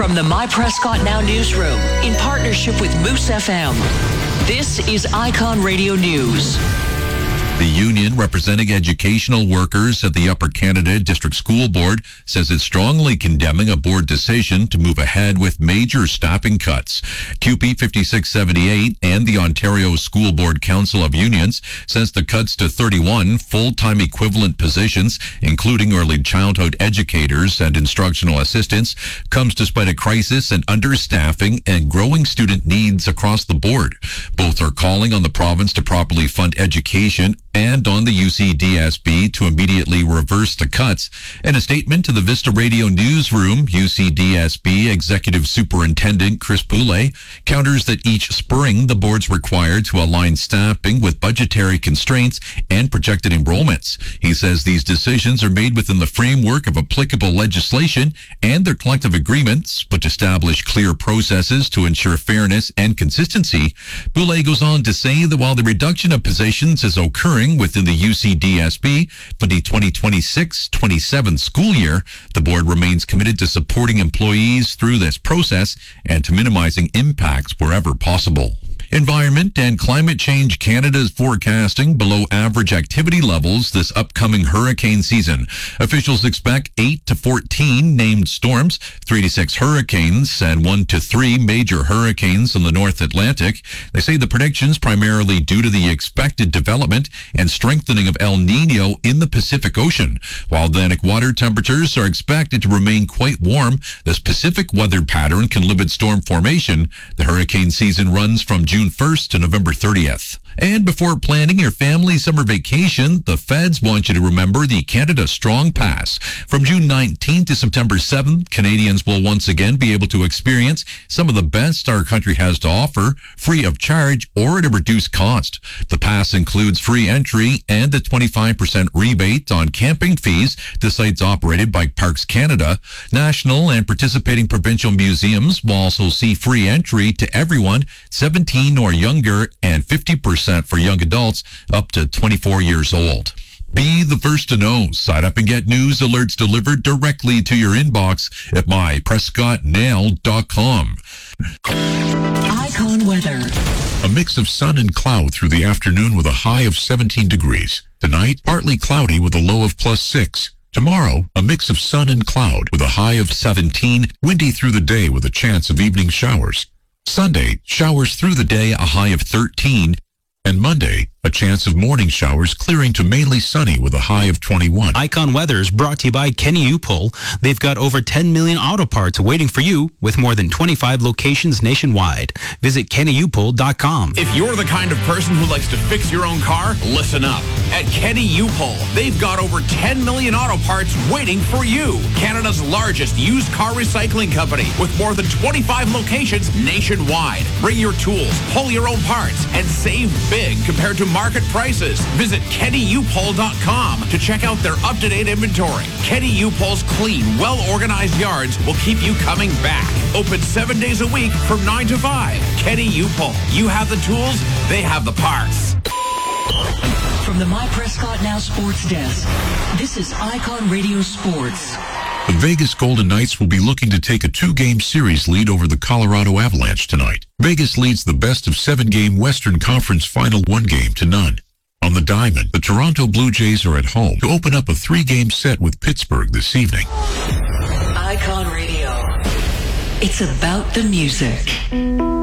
From the My Prescott Now newsroom, in partnership with Moose FM, this is Icon Radio News. The union representing educational workers at the Upper Canada District School Board says it's strongly condemning a board decision to move ahead with major staffing cuts. QP 5678 and the Ontario School Board Council of Unions says the cuts to 31 full-time equivalent positions, including early childhood educators and instructional assistants, comes despite a crisis in understaffing and growing student needs across the board. Both are calling on the province to properly fund education and on the UCDSB to immediately reverse the cuts. In a statement to the Vista Radio newsroom, UCDSB Executive Superintendent Chris Poulet counters that each spring the board's required to align staffing with budgetary constraints and projected enrollments. He says these decisions are made within the framework of applicable legislation and their collective agreements, but establish clear processes to ensure fairness and consistency. Poulet goes on to say that while the reduction of positions is occurring within the UCDSB for the 2026-27 school year, the board remains committed to supporting employees through this process and to minimizing impacts wherever possible. Environment and Climate Change Canada is forecasting below average activity levels this upcoming hurricane season. Officials expect 8 to 14 named storms, 3 to 6 hurricanes, and 1 to 3 major hurricanes in the North Atlantic. They say the predictions primarily due to the expected development and strengthening of El Nino in the Pacific Ocean. While Atlantic water temperatures are expected to remain quite warm, this Pacific weather pattern can limit storm formation. The hurricane season runs from June 1st to November 30th. And before planning your family summer vacation, the feds want you to remember the Canada Strong Pass. From June 19th to September 7th, Canadians will once again be able to experience some of the best our country has to offer, free of charge or at a reduced cost. The pass includes free entry and a 25% rebate on camping fees to sites operated by Parks Canada. National and participating provincial museums will also see free entry to everyone 17 or younger and 50% for young adults up to 24 years old. Be the first to know. Sign up and get news alerts delivered directly to your inbox at myprescottnow.com. Icon weather. A mix of sun and cloud through the afternoon with a high of 17 degrees. Tonight, partly cloudy with a low of +6. Tomorrow, a mix of sun and cloud with a high of 17, windy through the day with a chance of evening showers. Sunday, showers through the day, a high of 13. And Monday, a chance of morning showers clearing to mainly sunny with a high of 21. Icon Weather is brought to you by Kenny U-Pull. They've got over 10 million auto parts waiting for you with more than 25 locations nationwide. Visit KennyUpull.com. If you're the kind of person who likes to fix your own car, listen up. At Kenny U-Pull, they've got over 10 million auto parts waiting for you. Canada's largest used car recycling company with more than 25 locations nationwide. Bring your tools, pull your own parts, and save big compared to market prices. Visit KennyUpull.com to check out their up-to-date inventory. Kenny U-Pull's clean, well-organized yards will keep you coming back. Open 7 days a week from 9 to 5. Kenny U-Pull. You have the tools, they have the parts. From the My Prescott Now Sports Desk, this is Icon Radio Sports. The Vegas Golden Knights will be looking to take a 2-game series lead over the Colorado Avalanche tonight. Vegas leads the best of 7-game Western Conference Final 1-game to none. On the diamond, the Toronto Blue Jays are at home to open up a 3-game set with Pittsburgh this evening. Icon Radio. It's about the music.